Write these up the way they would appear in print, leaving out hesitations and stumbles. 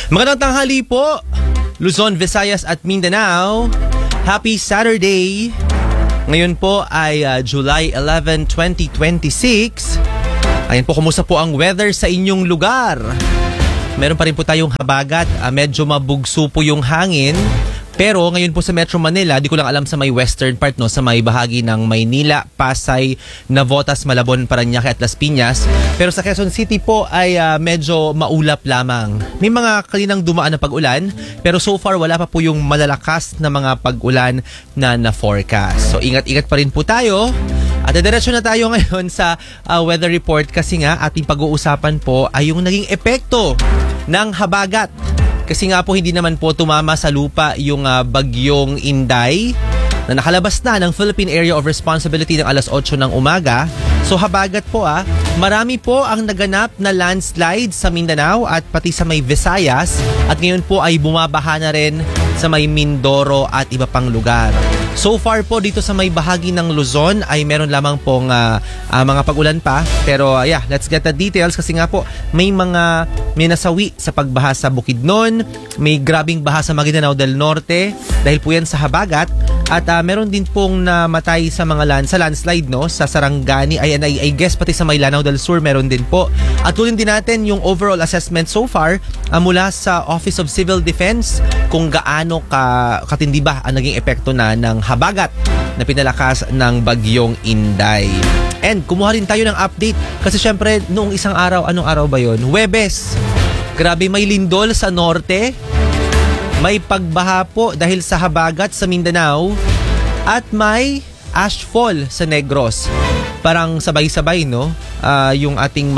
Magandang tanghali po, Luzon, Visayas at Mindanao. Happy Saturday! Ngayon po ay July 11, 2026. Ayan po, kumusta po ang weather sa inyong lugar? Meron pa rin po tayong habagat, medyo mabugso po yung hangin. Pero ngayon po sa Metro Manila, di ko lang alam sa may western part, no, sa may bahagi ng Maynila, Pasay, Navotas, Malabon, Parañaque at Las Piñas. Pero sa Quezon City po ay medyo maulap lamang. May mga kaninang dumaan na pag-ulan, pero so far wala pa po yung malalakas na mga pag-ulan na na-forecast. So ingat-ingat pa rin po tayo. At diretso na tayo ngayon sa weather report kasi nga ating pag-uusapan po ay yung naging epekto ng habagat. Kasi nga po hindi naman po tumama sa lupa yung bagyong Inday na nakalabas na ng Philippine Area of Responsibility ng alas 8 ng umaga. So habagat po marami po ang naganap na landslide sa Mindanao at pati sa may Visayas at ngayon po ay bumabaha na rin sa may Mindoro at iba pang lugar. So far po dito sa may bahagi ng Luzon ay meron lamang pong mga pag-ulan pa. Pero let's get the details kasi nga po may nasawi sa pagbaha sa Bukidnon, may grabing baha sa Maguindanao del Norte dahil po yan sa habagat at meron din pong namatay sa mga landslide, no, sa Sarangani. I guess pati sa may Lanao del Sur meron din po. At tuloy din natin yung overall assessment so far mula sa Office of Civil Defense kung gaano katindi ba ang naging epekto na ng habagat na pinalakas ng bagyong Inday. And kumuha rin tayo ng update kasi syempre noong isang araw, anong araw ba yun? Huwebes. Grabe, may lindol sa norte, may pagbaha po dahil sa habagat sa Mindanao at may ashfall sa Negros. Parang sabay-sabay, no? Yung ating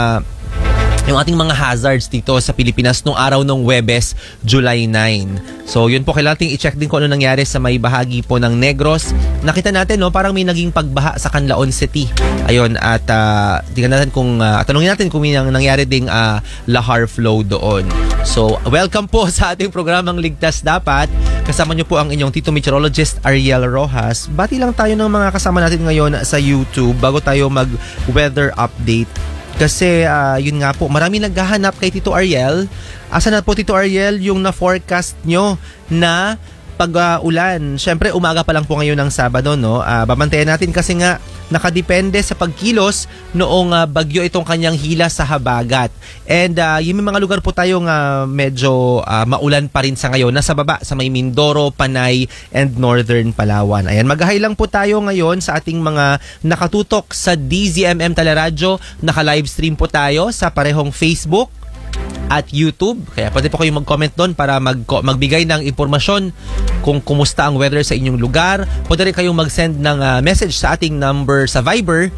mga hazards dito sa Pilipinas nung araw ng Huwebes, July 9. So yun po, kailangan natin i-check din kung ano nangyari sa may bahagi po ng Negros. Nakita natin, no, parang may naging pagbaha sa Canlaon City. Ayun, at tanungin natin kung may nangyari ding lahar flow doon. So welcome po sa ating programang Ligtas Dapat. Kasama niyo po ang inyong Tito Meteorologist Ariel Rojas. Bati lang tayo ng mga kasama natin ngayon sa YouTube bago tayo mag-weather update. Kasi yun nga po, marami naghahanap kay Tito Ariel. Asa na po Tito Ariel yung na-forecast nyo na pag-ulan? Syempre umaga pa lang po ngayon ng Sabado, no? Babantayan natin kasi nga nakadepende sa pagkilos noong bagyo itong kanyang hila sa habagat. And yung mga lugar po tayong medyo maulan pa rin sa ngayon. Nasa baba, sa may Mindoro, Panay, and Northern Palawan. Ayan, mag-hi lang po tayo ngayon sa ating mga nakatutok sa DZMM Teleradyo. Naka-livestream po tayo sa parehong Facebook at YouTube. Kaya pwede po kayong mag-comment doon para magbigay ng impormasyon kung kumusta ang weather sa inyong lugar. Pwede rin kayong mag-send ng message sa ating number sa Viber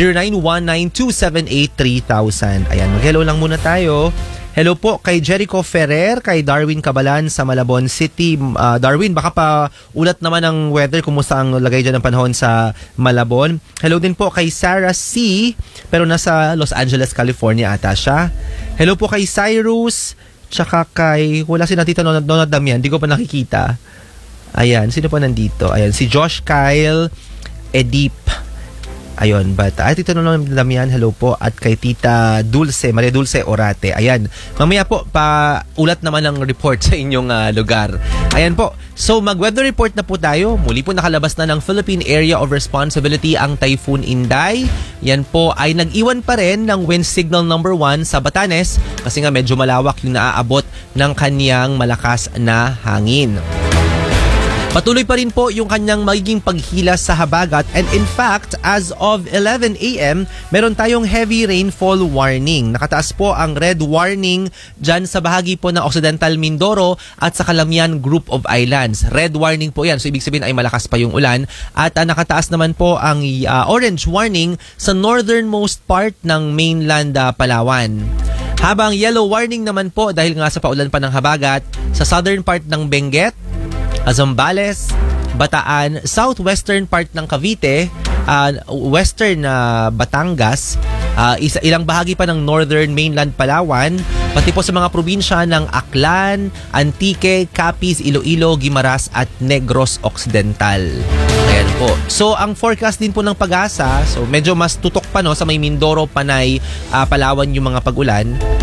0919-278-3000. Ayan, mag-hello lang muna tayo. Hello po kay Jericho Ferrer, kay Darwin Cabalan sa Malabon City. Darwin, baka pa ulat naman ang weather. Kumusta ang lagay dyan ng panahon sa Malabon? Hello din po kay Sarah C. Pero nasa Los Angeles, California ata siya. Hello po kay Cyrus. Tsaka kay, wala si Tita Nona Damian. Di ko pa nakikita. Ayan, sino pa nandito? Ayan, si Josh Kyle Edip. Ayun, Tita Nona Damian, hello po. At kay Tita Dulce, Maria Dulce Orate. Ayan, mamaya po, ulat naman ang report sa inyong lugar. Ayan po, so mag-weather report na po tayo. Muli po nakalabas na ng Philippine Area of Responsibility ang Typhoon Inday. Yan po ay nag-iwan pa rin ng wind signal number 1 sa Batanes kasi nga medyo malawak yung naaabot ng kanyang malakas na hangin. Patuloy pa rin po yung kanyang magiging paghila sa habagat and in fact, as of 11 a.m., meron tayong heavy rainfall warning. Nakataas po ang red warning dyan sa bahagi po ng Occidental Mindoro at sa Calamian Group of Islands. Red warning po yan, so ibig sabihin ay malakas pa yung ulan. At nakataas naman po ang orange warning sa northernmost part ng mainland Palawan. Habang yellow warning naman po dahil nga sa paulan pa ng habagat sa southern part ng Benguet, Zambales, Bataan, southwestern part ng Cavite, western Batangas, ilang bahagi pa ng northern mainland Palawan, pati po sa mga probinsya ng Aklan, Antique, Capiz, Iloilo, Guimaras at Negros Occidental. Ayan po. So ang forecast din po ng Pag-asa, so medyo mas tutok pa, no, sa may Mindoro, Panay, Palawan yung mga pag-ulan.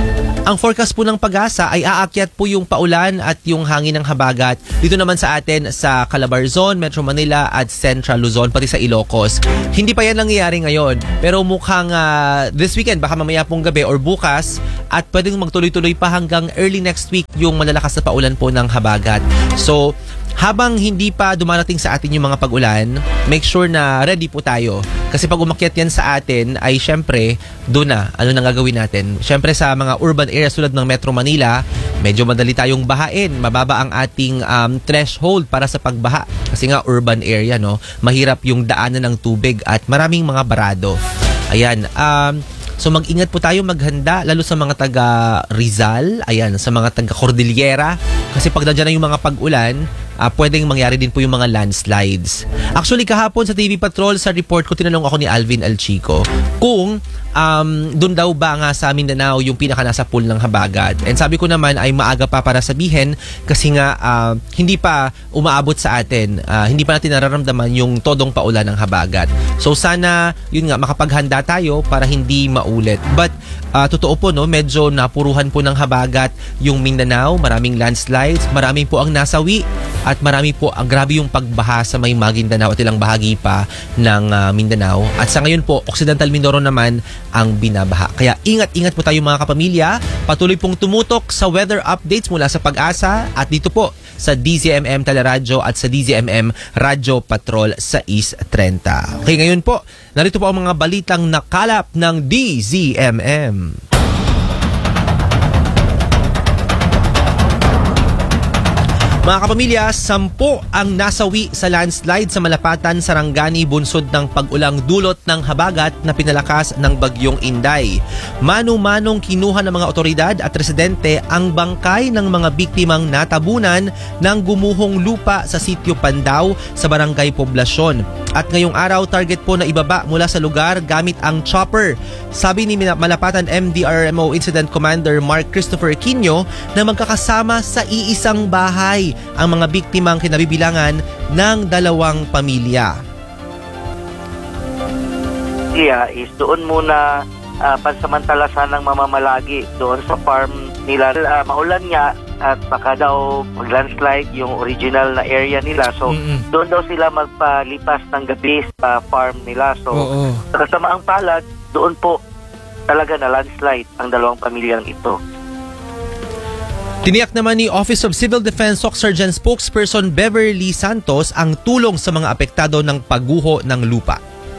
Ang forecast po ng Pag-asa ay aakyat po yung paulan at yung hangin ng habagat dito naman sa atin sa Calabarzon, Metro Manila at Central Luzon, pati sa Ilocos. Hindi pa yan nangyayari ngayon, pero mukhang this weekend, baka mamaya pong gabi or bukas, at pwedeng magtuloy-tuloy pa hanggang early next week yung malalakas na paulan po ng habagat. So, habang hindi pa dumarating sa atin yung mga pag-ulan, make sure na ready po tayo. Kasi pag umakyat yan sa atin, ay syempre, doon na, ano nang gagawin natin? Syempre sa mga urban areas tulad ng Metro Manila, medyo madali tayong bahain. Mababa ang ating threshold para sa pagbaha. Kasi nga urban area, no? Mahirap yung daanan ng tubig at maraming mga barado. Ayan, so mag-ingat po tayo, maghanda, lalo sa mga taga Rizal, ayan, sa mga taga Cordillera. Kasi pag nandiyan na yung mga pag-ulan, pwedeng mangyari din po yung mga landslides. Actually, kahapon sa TV Patrol, sa report ko, tinanong ako ni Alvin Alchico kung doon daw ba nga sa Mindanao yung pinaka nasa pool ng habagat. And sabi ko naman ay maaga pa para sabihin kasi nga hindi pa umaabot sa atin. Hindi pa natin nararamdaman yung todong paulan ng habagat. So sana, yun nga, makapaghanda tayo para hindi maulit. But totoo po, no, medyo napuruhan po ng habagat yung Mindanao. Maraming landslides, marami po ang nasawi at marami po ang grabe yung pagbaha sa may Maguindanao at ilang bahagi pa ng Mindanao. At sa ngayon po, Occidental Mindoro naman ang binabaha. Kaya ingat-ingat po tayo mga kapamilya. Patuloy pong tumutok sa weather updates mula sa Pag-asa at dito po sa DZMM Teleradyo at sa DZMM Radyo Patrol sa East 30. Okay, ngayon po, narito po ang mga balitang nakalap ng DZMM. Mga kapamilya, 10 ang nasawi sa landslide sa Malapatan, Sarangani, bunsod ng pag-ulang dulot ng habagat na pinalakas ng Bagyong Inday. Mano-manong kinuha ng mga otoridad at residente ang bangkay ng mga biktimang natabunan ng gumuhong lupa sa Sitio Pandaw sa Barangay Poblasyon. At ngayong araw, target po na ibaba mula sa lugar gamit ang chopper. Sabi ni Malapatan MDRMO Incident Commander Mark Christopher Aquino na magkakasama sa iisang bahay ang mga biktimang kinabibilangan ng 2 pamilya. Is doon muna pansamantala sanang mamamalagi doon sa farm nila. Maulan nga at baka daw mag-landslide yung original na area nila. So, doon daw sila magpalipas ng gabi sa farm nila. So, sa kasamaang palad, doon po talaga na landslide ang 2 pamilyang ito. Tiniyak naman ni Office of Civil Defense Sergeant Spokesperson Beverly Santos ang tulong sa mga apektado ng pagguho ng lupa.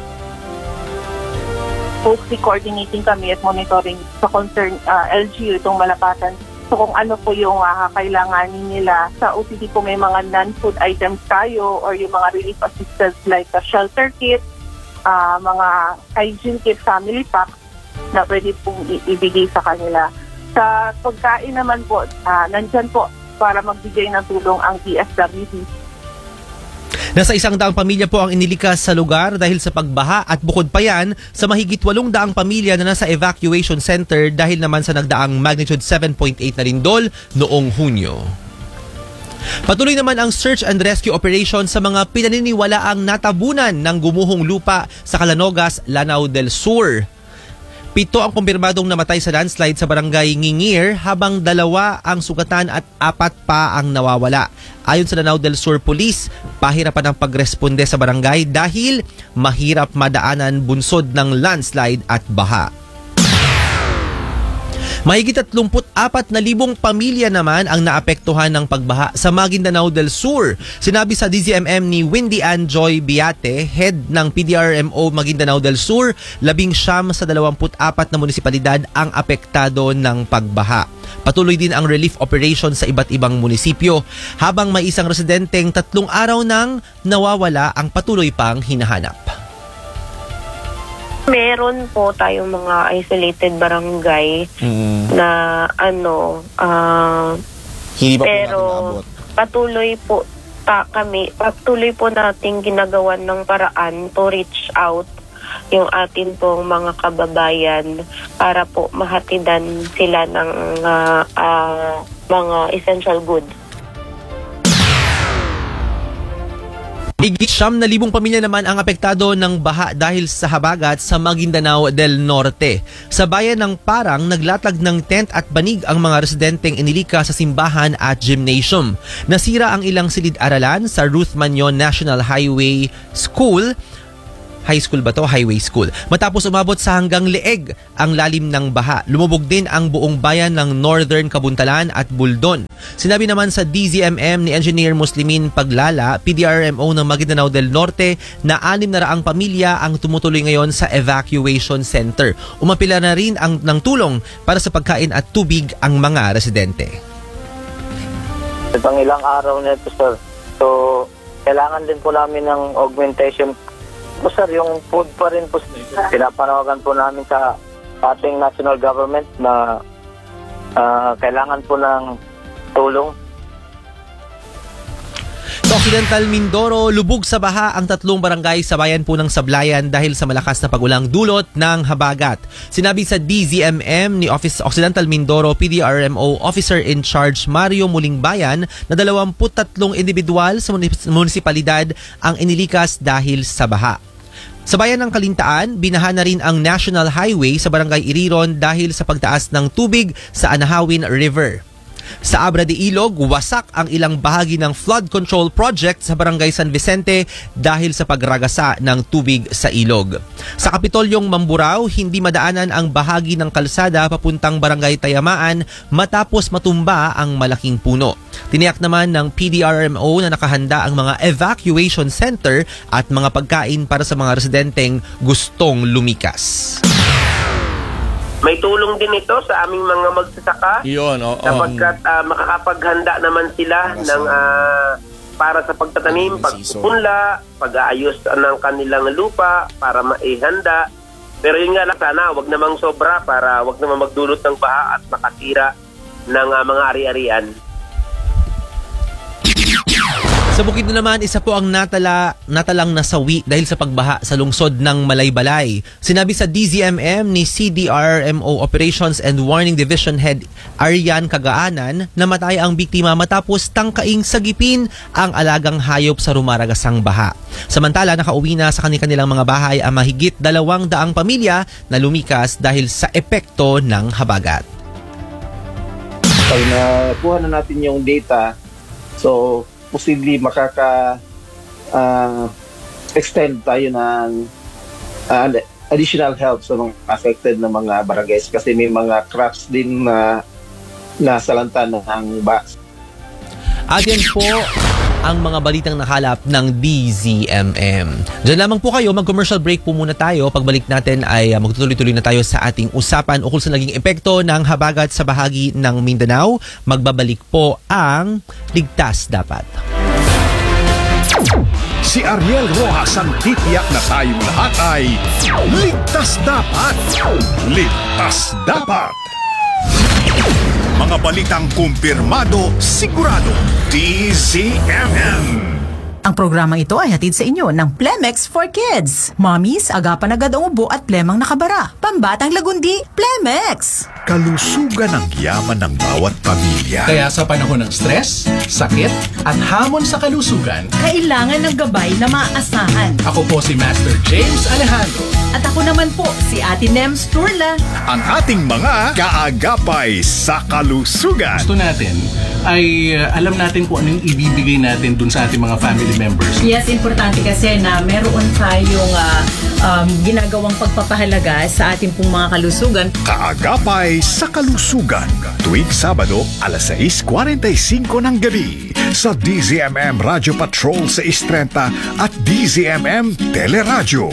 Closely coordinating kami at monitoring sa concern LGU itong Malapatan. So kung ano po yung kakailanganin nila. Sa OCD po may mga non-food items tayo or yung mga relief assistance like a shelter kit, mga hygiene kit, family pack na pwede pong ibigay sa kanila. Sa pagkain naman po, nandyan po para magbigay ng tulong ang DSWD. Nasa 100 pamilya po ang inilikas sa lugar dahil sa pagbaha at bukod pa yan sa mahigit 800 pamilya na nasa evacuation center dahil naman sa nagdaang magnitude 7.8 na lindol noong Hunyo. Patuloy naman ang search and rescue operation sa mga pinaniniwalaang natabunan ng gumuhong lupa sa Calanogas, Lanao del Sur. 7 ang kumpirmadong namatay sa landslide sa barangay Ngingir habang 2 ang sugatan at 4 pa ang nawawala. Ayon sa Lanao del Sur Police, pahirapan ang pagresponde sa barangay dahil mahirap madaanan bunsod ng landslide at baha. Mahigit 34,000 pamilya naman ang naapektuhan ng pagbaha sa Maguindanao del Sur. Sinabi sa DZMM ni Windy Ann Joy Biate, head ng PDRMO Maguindanao del Sur, 19 sa 24 na munisipalidad ang apektado ng pagbaha. Patuloy din ang relief operation sa iba't ibang munisipyo, habang may isang residenteng 3 araw nang nawawala ang patuloy pang hinahanap. Meron po tayong mga isolated barangay na hindi pa pero patuloy po nating ginagawan ng paraan to reach out yung atin pong mga kababayan para po mahatidan sila ng mga essential goods. Higit 9,000 pamilya naman ang apektado ng baha dahil sa habagat sa Maguindanao del Norte. Sa bayan ng Parang, naglatag ng tent at banig ang mga residenteng inilika sa simbahan at gymnasium. Nasira ang ilang silid-aralan sa Ruth Manyon National Highway School. High school ba to? Highway school. Matapos umabot sa hanggang leeg ang lalim ng baha. Lumubog din ang buong bayan ng Northern Kabuntalan at Buldon. Sinabi naman sa DZMM ni Engineer Muslimin Paglala, PDRMO ng Maguindanao del Norte, na 600 pamilya ang tumutuloy ngayon sa evacuation center. Umapila na rin ng tulong para sa pagkain at tubig ang mga residente. Itong ilang araw na ito, sir. So, kailangan din po namin ng augmentation. Po, sir, yung food pa rin po, pinapanawagan po namin sa ating national government na kailangan po ng tulong. Sa Occidental Mindoro, lubog sa baha ang 3 barangay sa bayan po ng Sablayan dahil sa malakas na pagulang dulot ng habagat. Sinabi sa DZMM ni Office Occidental Mindoro PDRMO Officer in Charge Mario Mulingbayan na 23 individual sa munisipalidad ang inilikas dahil sa baha. Sa bayan ng Kalintaan, binaha na rin ang National Highway sa Barangay Iriron dahil sa pagtaas ng tubig sa Anahawin River. Sa Abra de Ilog, wasak ang ilang bahagi ng flood control project sa Barangay San Vicente dahil sa pagragasa ng tubig sa ilog. Sa Kapitolyong Mamburao, hindi madaanan ang bahagi ng kalsada papuntang Barangay Tayamaan matapos matumba ang malaking puno. Tiniyak naman ng PDRMO na nakahanda ang mga evacuation center at mga pagkain para sa mga residenteng gustong lumikas. May tulong din ito sa aming mga magsasaka. Yun, oo. Sapagkat makakapaghanda naman sila ng para sa pagtatanim, pagpupunla, pag-aayos ng kanilang lupa para maihanda. Pero yun nga lang, sana wag namang sobra para wag namang magdulot ng baha at makasira ng mga ari-arian. Sa Bukidnon naman, isa po ang natalang nasawi dahil sa pagbaha sa lungsod ng Malaybalay. Sinabi sa DZMM ni CDRMO Operations and Warning Division Head Arian Kagaanan na matay ang biktima matapos tangkaing sagipin ang alagang hayop sa rumaragasang baha. Samantala, nakauwi na sa kanilang mga bahay ang mahigit 200 pamilya na lumikas dahil sa epekto ng habagat. Pag nakuha na natin yung data, so posibleng extend tayo ng additional help sa mga affected na mga barangays kasi may mga crops din na nasalanta ng baha. At yan po ang mga balitang nakalap ng DZMM. Diyan lamang po kayo, mag-commercial break po muna tayo. Pagbalik natin ay magtutuloy-tuloy na tayo sa ating usapan ukol sa naging epekto ng habagat sa bahagi ng Mindanao. Magbabalik po ang Ligtas Dapat. Si Ariel Rojas ang titiyak na tayong lahat ay Ligtas Dapat! Ligtas Dapat! Mga balitang kumpirmado, sigurado, DZMM. Ang programang ito ay hatid sa inyo ng Plemex for Kids. Mommies, agapan agad ang ubo at plemang nakabara. Pambatang lagundi, Plemex! Kalusugan ang yaman ng bawat pamilya. Kaya sa panahon ng stress, sakit, at hamon sa kalusugan, Kailangan ng gabay na maaasahan. ako po si Master James Alejandro. At ako naman po, si Ate Nems Turla. Ang ating mga kaagapay sa kalusugan. Gusto natin ay alam natin kung ano yung ibibigay natin dun sa ating mga family members. Yes, importante kasi na meron tayong ginagawang pagpapahalaga sa ating pong mga kalusugan. Kaagapay sa kalusugan. Tuwing Sabado, alas 6:45 ng gabi. Sa DZMM Radio Patrol sa 6:30 at DZMM Teleradyo.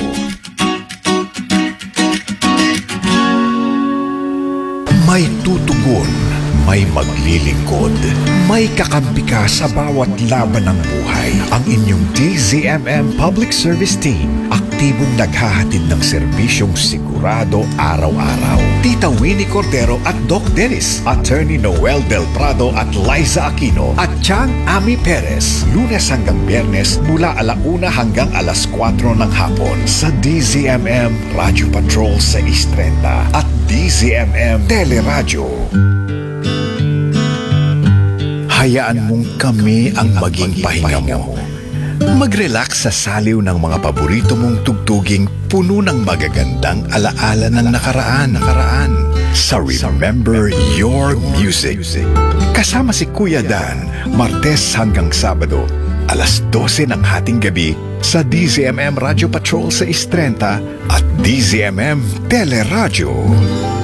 May tutugon, may maglilingkod, may kakampi ka sa bawat laban ng buhay. Ang inyong DZMM Public Service Team, aktibong naghahatid ng serbisyong sigurado araw-araw. Tita Winnie Cordero at Doc Dennis, Attorney Noel Del Prado at Liza Aquino, at Chang Ami Perez, Lunes hanggang Biyernes mula 1:00 hanggang 4:00 ng hapon sa DZMM Radio Patrol sa 6:30 at DZMM Teleradyo. Hayaan mong kami ang maging pahinga mo. Mag-relax sa saliw ng mga paborito mong tugtuging puno ng magagandang alaala ng nakaraan. Sa Remember Your Music. Kasama si Kuya Dan, Martes hanggang Sabado, alas 12 ng hating gabi sa DZMM Radio Patrol sa 630 at DZMM Teleradio.